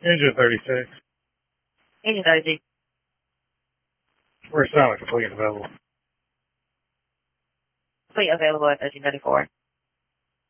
Engine 36. Engine 36. Where's silent complete available? Complete available at 1334.